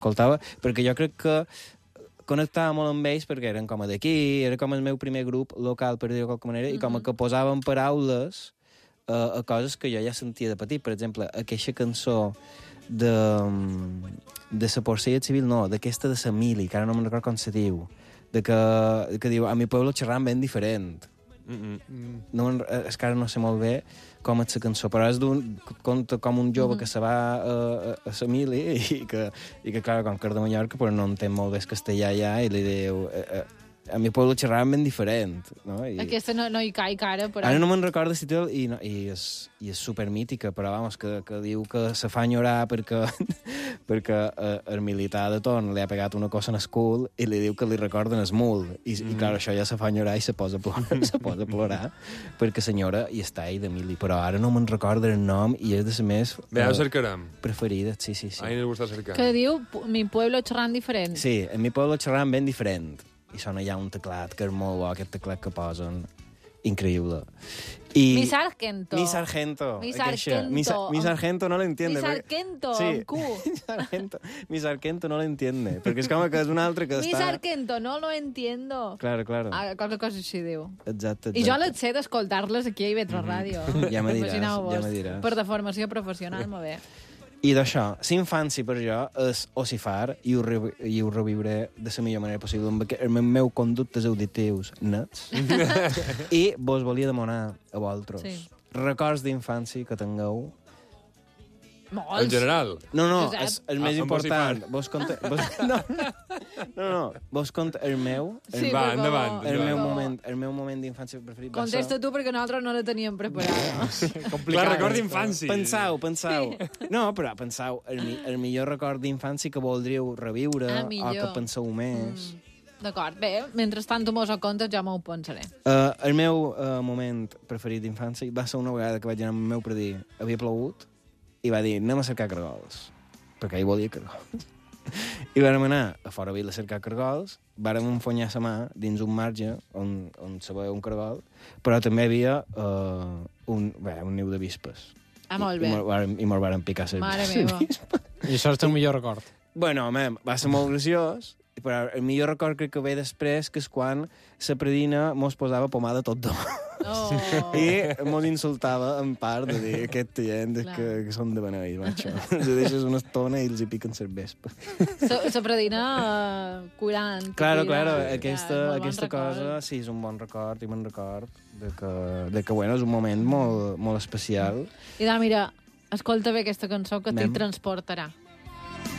escoltava, perquè jo crec que connectava molt amb ells perquè eren com a d'aquí, era com el meu primer grup local, per dir-ho de qualque manera, i com que posaven paraules a coses que jo ja sentia de petit. Per exemple, aquesta cançó de la Policia Civil, no, d'aquesta de la Mili, que ara no me'n recordo com se diu, que diu, a mi pueblo xerran ben diferent. No, és que ara no sé molt bé com és la cançó, però és conta com un jove que se va a la Mili i que clar, com que és de Mallorca, però no entén molt bé el castellà ja, i li diu a mi pueblo xerraven ben diferent, no? Aquesta no hi caic ara, però... Ara no me'n recordo si títol i és supermítica, però vamos, que diu que se fa enyorar perquè el militar de torn li ha pegat una cosa en el cul i li diu que li recorden el mul. I clar, això ja se fa enyorar i se posa a plorar perquè senyora i està ahí de mili. Però ara no me'n recordo el nom i és de les més... Bé, ho cercarem. Preferides, sí. Ahí nos gusta cercar. Que diu, mi pueblo xerran diferent. Sí, en mi pueblo xerran ben diferent. I sona ja un teclat que és molt bo, aquest teclat que posen. Increïble. Mi sargento. Mi sargento. Mi sargento. Mi sargento no lo entiende. Mi sargento, sí. amb Q. Mi sargento no lo entiende. Perquè és com que és un altre que Mi està... sargento, no lo entiendo. Claro. Qualque cosa així diu. Exacte. I jo les sé d'escoltar-les aquí a IB3 Ràdio. Ja me diràs. Per de formació professional, molt bé. I d'això, l'infància per jo és ossifar i ho reviuré de la millor manera possible amb els meus conductes auditius nets. I vos volia demanar a vosaltres records d'infància que tingueu. Molts. En general? No, és el més important. Vos conta... No. Vos conta el meu... Va, endavant. El meu moment d'infància preferit. Contesta tu, perquè nosaltres no la teníem preparada. Clar, record d'infància. Pensau. No, però pensau, el millor record d'infància que voldríeu reviure o que penseu més. D'acord, bé, mentrestant tu mos ho contes, ja m'ho pensaré. El meu moment preferit d'infància va ser una vegada que vaig anar amb el meu predí. Havia plogut i va dir, anem a cercar cargols, perquè ell volia cargols. I vam anar a fora vila a cercar cargols, vàrem enfonyar la mà dins un marge on se veia un cargol, però també hi havia un niu de vispes. Molt bé. I me'l varen picar les vispes. I això és el teu millor record. Bueno, va ser molt graciós, però el millor record crec que ve després, que és quan la predina mos posava pomada tot d'or. Oh. I mos insultava en part de dir aquest gent que són de beneit, macho. Els deixes una estona i els hi piquen les vespes. La predina curant. Claro, aquesta cosa sí, és un bon record i me'n record de que bueno, és un moment molt, molt especial. I mira, escolta bé aquesta cançó que t'hi transportarà.